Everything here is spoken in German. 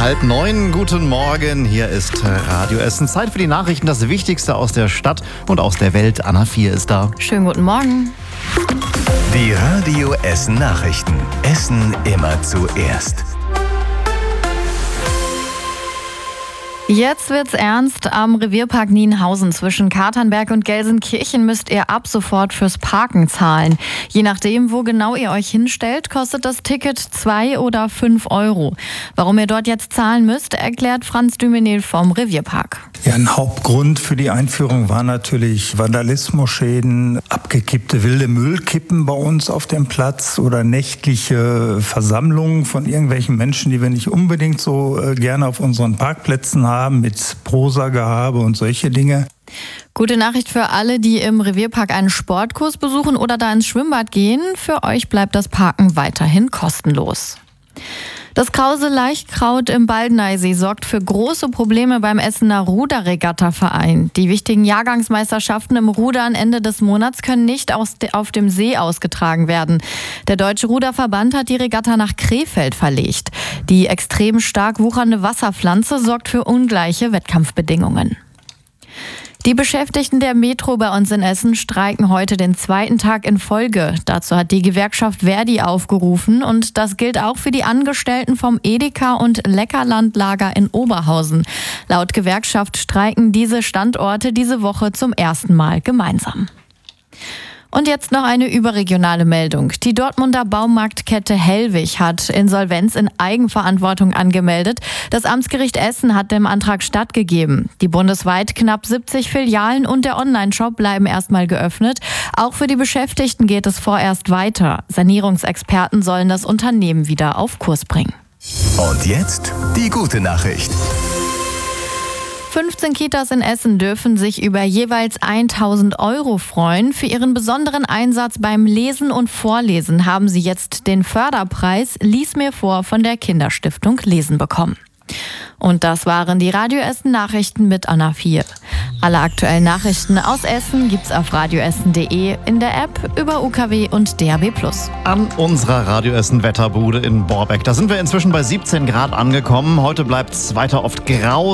8:30. Guten Morgen, hier ist Radio Essen. Zeit für die Nachrichten, das Wichtigste aus der Stadt und aus der Welt. Anna 4 ist da. Schönen guten Morgen. Die Radio Essen Nachrichten. Essen immer zuerst. Jetzt wird's ernst. Am Revierpark Nienhausen zwischen Katernberg und Gelsenkirchen müsst ihr ab sofort fürs Parken zahlen. Je nachdem, wo genau ihr euch hinstellt, kostet das Ticket 2 oder 5 Euro. Warum ihr dort jetzt zahlen müsst, erklärt Franz Dümenil vom Revierpark. Ja, ein Hauptgrund für die Einführung war natürlich Vandalismusschäden, abgekippte wilde Müllkippen bei uns auf dem Platz oder nächtliche Versammlungen von irgendwelchen Menschen, die wir nicht unbedingt so gerne auf unseren Parkplätzen haben, mit Prosa-Gehabe und solche Dinge. Gute Nachricht für alle, die im Revierpark einen Sportkurs besuchen oder da ins Schwimmbad gehen. Für euch bleibt das Parken weiterhin kostenlos. Das krause Laichkraut im Baldeneysee sorgt für große Probleme beim Essener Ruderregatta-Verein. Die wichtigen Jahrgangsmeisterschaften im Rudern Ende des Monats können nicht auf dem See ausgetragen werden. Der Deutsche Ruderverband hat die Regatta nach Krefeld verlegt. Die extrem stark wuchernde Wasserpflanze sorgt für ungleiche Wettkampfbedingungen. Die Beschäftigten der Metro bei uns in Essen streiken heute den 2. Tag in Folge. Dazu hat die Gewerkschaft Verdi aufgerufen und das gilt auch für die Angestellten vom Edeka und Leckerlandlager in Oberhausen. Laut Gewerkschaft streiken diese Standorte diese Woche zum ersten Mal gemeinsam. Und jetzt noch eine überregionale Meldung. Die Dortmunder Baumarktkette Hellwig hat Insolvenz in Eigenverantwortung angemeldet. Das Amtsgericht Essen hat dem Antrag stattgegeben. Die bundesweit knapp 70 Filialen und der Onlineshop bleiben erstmal geöffnet. Auch für die Beschäftigten geht es vorerst weiter. Sanierungsexperten sollen das Unternehmen wieder auf Kurs bringen. Und jetzt die gute Nachricht. 15 Kitas in Essen dürfen sich über jeweils 1.000 Euro freuen. Für ihren besonderen Einsatz beim Lesen und Vorlesen haben sie jetzt den Förderpreis Lies mir vor von der Kinderstiftung Lesen bekommen. Und das waren die Radio Essen Nachrichten mit Anna 4. Alle aktuellen Nachrichten aus Essen gibt's auf radioessen.de, in der App, über UKW und DAB+. An unserer Radio Essen Wetterbude in Borbeck. Da sind wir inzwischen bei 17 Grad angekommen. Heute bleibt's weiter oft grau.